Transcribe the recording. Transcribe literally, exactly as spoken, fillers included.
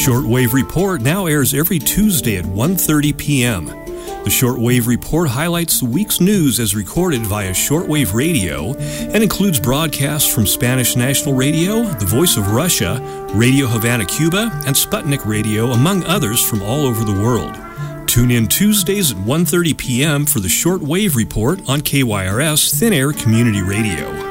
Shortwave Report now airs every Tuesday at one thirty p.m. The Shortwave Report highlights the week's news as recorded via shortwave radio and includes broadcasts from Spanish National Radio, the Voice of Russia, Radio Havana, Cuba, and Sputnik Radio, among others from all over the world. Tune in Tuesdays at one thirty p.m. for the Shortwave Report on K Y R S Thin Air Community Radio.